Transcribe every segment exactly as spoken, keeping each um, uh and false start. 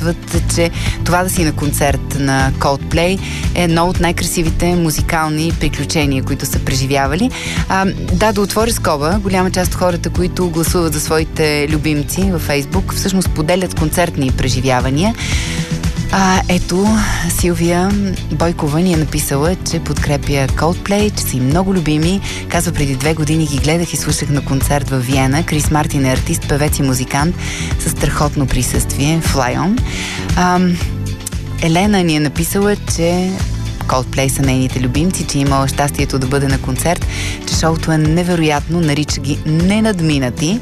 че това да си на концерт на Coldplay е едно от най-красивите музикални приключения, които са преживявали. А, да, да отворя скоба, голяма част от хората, които гласуват за своите любимци във Фейсбук, всъщност поделят концертни преживявания. А, ето, Силвия Бойкова ни е написала, че подкрепя Coldplay, че са им много любими. Казва, преди две години ги гледах и слушах на концерт във Виена. Крис Мартин е артист, певец и музикант със страхотно присъствие. Fly on. А, Елена ни е написала, че Coldplay са нейните любимци, че имала щастието да бъде на концерт, че шоуто е невероятно, нарича ги ненадминати.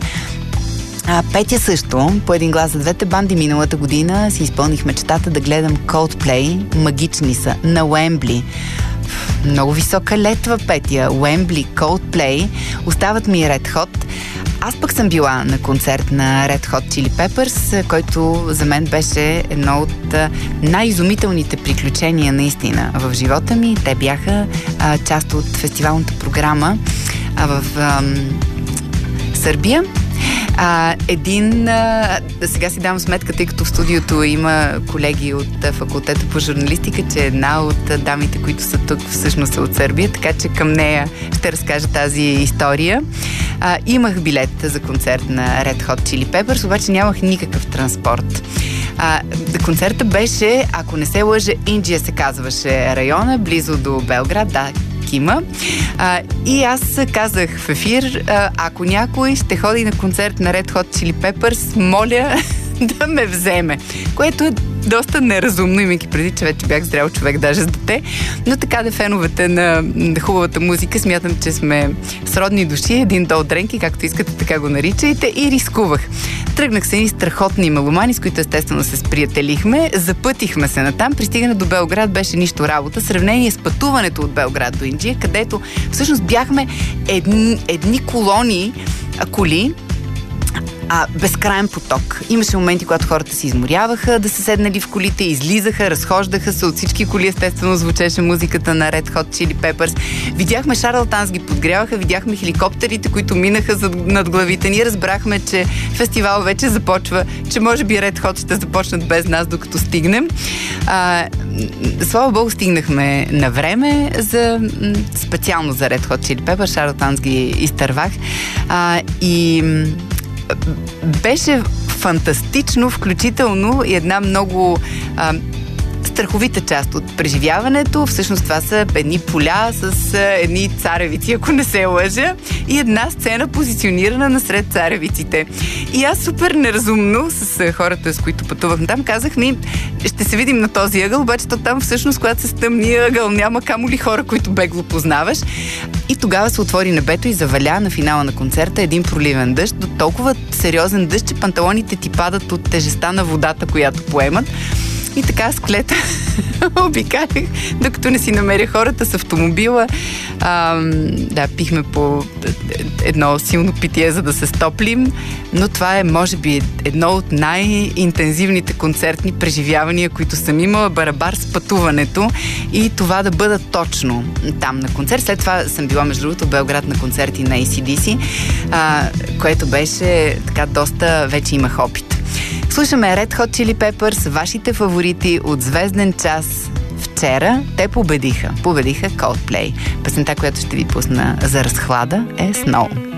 А, Петя също, по един глас за двете банди миналата година си изпълних мечтата да гледам Coldplay, магични са, на Уембли. Много висока летва, Петя. Уембли, Coldplay, остават ми Red Hot. Аз пък съм била на концерт на Red Hot Chili Peppers, който за мен беше едно от най-изумителните приключения наистина в живота ми. Те бяха а, част от фестивалната програма а, в а, Сърбия. А, един... А, сега си давам сметка, тъй като в студиото има колеги от а, факултета по журналистика, че една от а, дамите, които са тук, всъщност са от Сърбия, така че към нея ще разкажа тази история. А, имах билет за концерт на Red Hot Chili Peppers, обаче нямах никакъв транспорт. А, концерта беше, ако не се лъжа, Инджия се казваше района, близо до Белград, да, Кима. А, и аз казах в ефир, а, ако някой ще ходи на концерт на Red Hot Chili Peppers, моля да ме вземе. Което е доста неразумно, имайки преди, че вече бях зрял човек, даже с дете. Но така да феновете на, на хубавата музика, смятам, че сме сродни души, един дол дренки, както искате, така го наричайте, и рискувах. Тръгнах се и страхотни меломани, с които естествено се сприятелихме, запътихме се натам, пристигане до Белград беше нищо работа, сравнение с пътуването от Белград до Инджия, където всъщност бяхме едни, едни колони а, коли, А, безкрайен поток. Имаше моменти, когато хората се изморяваха да се седнали в колите, излизаха, разхождаха се от всички коли, естествено звучеше музиката на Red Hot Chili Peppers. Видяхме Шарлатанс ги подгряваха, видяхме хеликоптерите, които минаха над главите ни, разбрахме, че фестивал вече започва, че може би Red Hot ще започнат без нас, докато стигнем. А, слава Богу, стигнахме на време за, специално за Red Hot Chili Peppers. Шарлатанс ги изтървах. А, и беше фантастично, включително и една много а, страховита част от преживяването. Всъщност това са едни поля с а, едни царевици, ако не се лъжа, и една сцена позиционирана насред царевиците. И аз супер неразумно с а, хората, с които пътувах там, казах ми, ще се видим на този ъгъл, обаче то там всъщност, когато се стъмни ъгъл, няма камо ли хора, които бегло познаваш. И тогава се отвори небето и заваля на финала на концерта един проливен дъжд, до толкова сериозен дъжд, че панталоните ти падат от тежестта на водата, която поемат. И така с клета обикалях, докато не си намеря хората с автомобила. А, да, пихме по едно силно питие, за да се стоплим, но това е, може би, едно от най-интензивните концертни преживявания, които съм имала, барабар с пътуването и това да бъда точно там на концерт. След това съм била, между другото, в Белград на концерти на Ей Си Ди Си, а, което беше така доста, вече имах опит. Слушаме Red Hot Chili Peppers, вашите фаворити от звезден час вчера. Те победиха. Победиха Coldplay. Песента, която ще ви пусна за разхлада, е Snow.